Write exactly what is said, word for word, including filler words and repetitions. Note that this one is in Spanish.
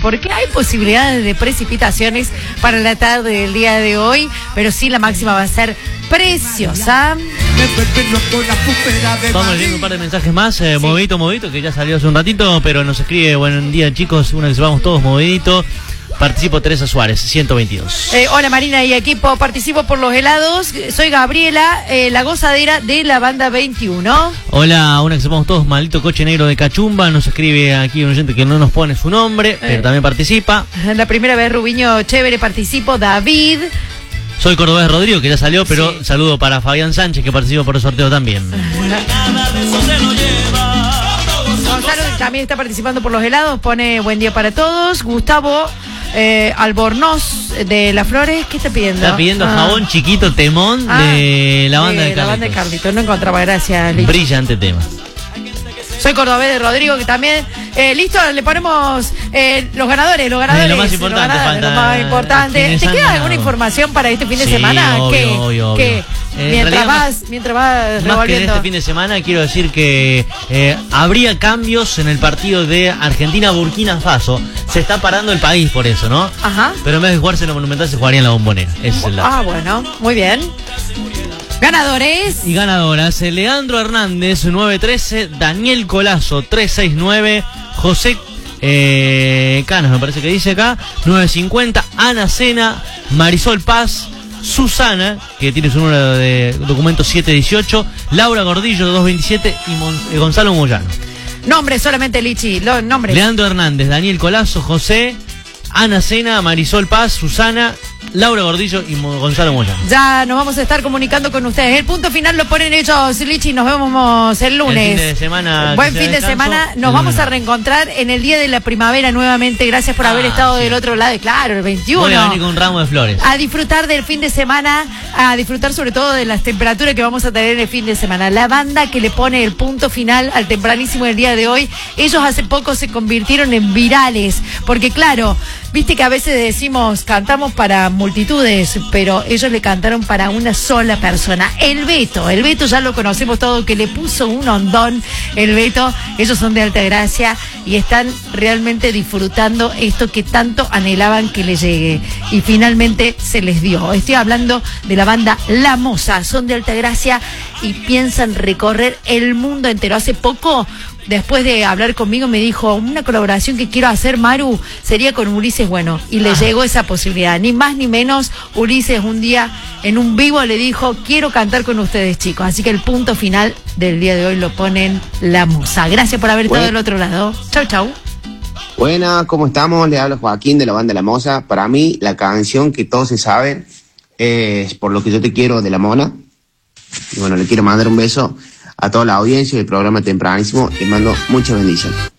porque hay posibilidades de precipitaciones para la tarde del día de hoy, pero sí la máxima va a ser preciosa. Vamos leyendo un par de mensajes más, eh, sí. Movidito, movidito, que ya salió hace un ratito, pero nos escribe, buen día chicos, una que se vamos todos movidito. Participo Teresa Suárez, ciento veintidós. Eh, hola Marina y equipo, participo por los helados. Soy Gabriela, eh, la gozadera de la banda veintiuno. Hola, una que sepamos todos, maldito coche negro de Cachumba. Nos escribe aquí un oyente que no nos pone su nombre, eh. pero también participa. La primera vez, Rubiño, chévere, participo. David. Soy Cordobés Rodrigo, que ya salió, pero sí. Saludo para Fabián Sánchez, que participa por el sorteo también. Gonzalo también está participando por los helados, pone buen día para todos. Gustavo eh, Albornoz de Las Flores, ¿qué está pidiendo? Está pidiendo ah. jabón chiquito temón ah, de la banda de, de Carlitos. La banda de Carlitos, no encontraba, gracias. Listo. Brillante tema. Soy Cordobés de Rodrigo, que también... Eh, listo, le ponemos eh, los ganadores, los ganadores. Eh, lo más importante, lo, ganadores, falta lo más importante. ¿Te queda alguna información para este fin de sí, semana? Obvio, ¿Qué? obvio, obvio. ¿Qué? Eh, mientras, vas, más, mientras vas revolviendo. Más que en este fin de semana, quiero decir que eh, habría cambios en el partido de Argentina-Burkina Faso. Se está parando el país por eso, ¿no? Ajá. Pero en vez de jugarse en la Monumental, se jugaría en la Bombonera. Ese es el dato. Ah, bueno, muy bien. Ganadores. Y ganadoras, Leandro Hernández, nueve trece, Daniel Colazo, tres seis nueve, José eh, Canas, me parece que dice acá, nueve cincuenta, Ana Cena, Marisol Paz, Susana, que tiene su número de documento siete dieciocho, Laura Gordillo, dos veintisiete y Mon eh, Gonzalo Moyano. Nombre solamente, Lichi, los nombres. Leandro Hernández, Daniel Colazo, José, Ana Cena, Marisol Paz, Susana, Laura Gordillo y Gonzalo Moyano. Ya nos vamos a estar comunicando con ustedes. El punto final lo ponen ellos, Lichi. Nos vemos el lunes. El fin de semana. Buen fin de descanso, semana. Nos vamos a reencontrar en el día de la primavera nuevamente. Gracias por ah, haber estado sí. del otro lado. Claro, el veintiuno. Voy a venir con un ramo de flores. A disfrutar del fin de semana. A disfrutar sobre todo de las temperaturas que vamos a tener en el fin de semana. La banda que le pone el punto final al tempranísimo del día de hoy. Ellos hace poco se convirtieron en virales. Porque claro, viste que a veces decimos, cantamos para multitudes, pero ellos le cantaron para una sola persona. El Beto, el Beto ya lo conocemos todo, que le puso un hondón, el Beto. Ellos son de Altagracia y están realmente disfrutando esto que tanto anhelaban que les llegue. Y finalmente se les dio. Estoy hablando de la banda La Moza, son de Altagracia y piensan recorrer el mundo entero. Hace poco, después de hablar conmigo, me dijo, una colaboración que quiero hacer, Maru, sería con Ulises Bueno. Y le ah. llegó esa posibilidad. Ni más ni menos, Ulises un día en un vivo le dijo, quiero cantar con ustedes, chicos. Así que el punto final del día de hoy lo ponen La Moza. Gracias por haber estado del otro lado. Chau, chau. Buenas, ¿cómo estamos? Le hablo Joaquín de la banda La Moza. Para mí, la canción que todos se saben es Por lo que yo te quiero, de La Mona. Y bueno, le quiero mandar un beso a toda la audiencia del programa Tempranísimo. Les mando muchas bendiciones.